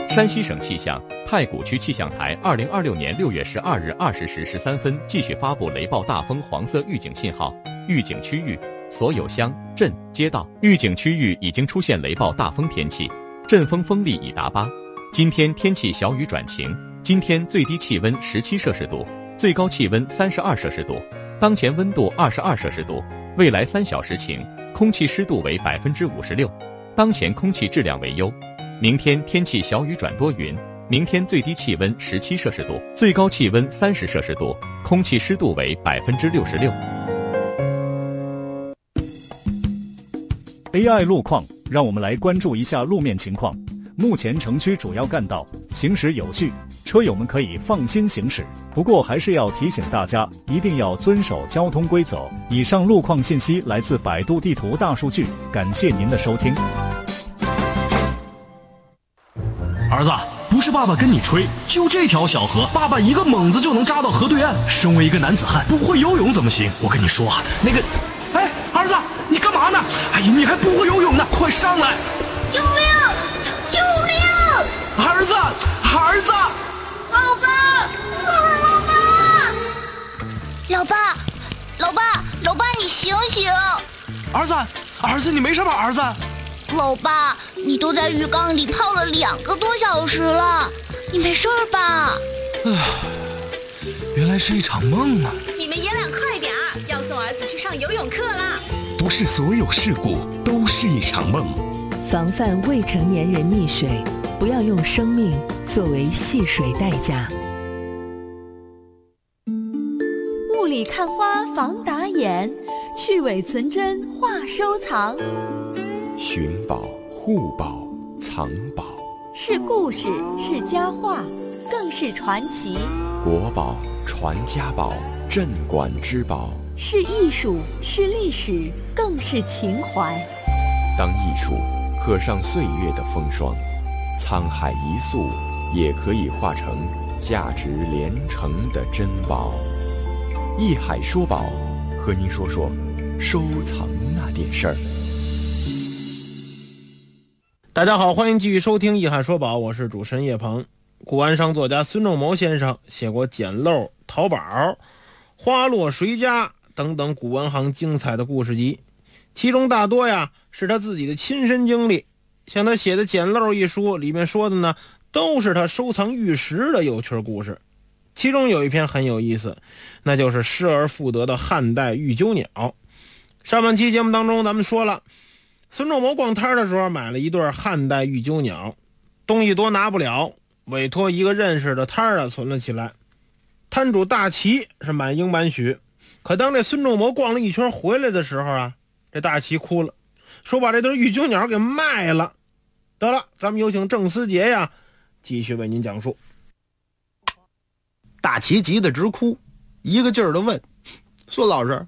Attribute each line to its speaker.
Speaker 1: 山西省气象太谷区气象台2026年6月12日20时13分继续发布雷暴大风黄色预警信号，预警区域所有乡镇街道预警区域已经出现雷暴大风天气，阵风风力已达8。今天天气小雨转晴，今天最低气温17摄氏度，最高气温32摄氏度，当前温度22摄氏度，未来3小时晴，空气湿度为56%，当前空气质量为优。明天天气小雨转多云，明天最低气温17摄氏度，最高气温30摄氏度，空气湿度为66%。
Speaker 2: AI 路况，让我们来关注一下路面情况。目前城区主要干道行驶有序，车友们可以放心行驶。不过还是要提醒大家，一定要遵守交通规则。以上路况信息来自百度地图大数据，感谢您的收听。
Speaker 3: 儿子，不是爸爸跟你吹，就这条小河，爸爸一个猛子就能扎到河对岸。身为一个男子汉，不会游泳怎么行？我跟你说啊，那个，哎，儿子，你干嘛呢？哎呀，你还不会游泳呢，快上来！
Speaker 4: 救命！救命！
Speaker 3: 儿子，儿子！
Speaker 4: 老爸，老爸，老爸，你醒醒！
Speaker 3: 儿子，你没事吧？儿子，
Speaker 4: 老爸，你都在浴缸里泡了2个多小时了，你没事吧？
Speaker 3: 原来是一场梦啊！
Speaker 5: 你们爷俩快点儿，要送儿子去上游泳课啦！
Speaker 6: 不是所有事故都是一场梦。
Speaker 7: 防范未成年人溺水，不要用生命作为戏水代价。
Speaker 8: 雾里看花防打眼，去伪存真话收藏。
Speaker 9: 寻宝、护宝、藏宝，
Speaker 8: 是故事，是佳话，更是传奇。
Speaker 9: 国宝、传家宝、镇馆之宝，
Speaker 8: 是艺术，是历史，更是情怀。
Speaker 9: 当艺术刻上岁月的风霜，沧海一粟也可以化成价值连城的珍宝。艺海说宝，和您说说收藏那点事儿。
Speaker 10: 大家好，欢迎继续收听《艺海说宝》，我是主持人叶鹏。古玩商作家孙仲谋先生写过《捡漏》《淘宝》《花落谁家》等等古玩行精彩的故事集，其中大多是他自己的亲身经历。像他写的《捡漏》一书里面说的呢，都是他收藏玉石的有趣故事。其中有一篇很有意思，那就是失而复得的汉代玉鸠鸟。上半期节目当中咱们说了，孙仲谋逛摊的时候买了一对汉代玉鸠鸟，东西多拿不了，委托一个认识的摊存了起来。摊主大齐是满应满许，可当这孙仲谋逛了一圈回来的时候这大齐哭了，说把这对玉鸠鸟给卖了。得了，咱们有请郑思杰继续为您讲述。
Speaker 11: 大齐急得直哭，一个劲儿的问：孙老师，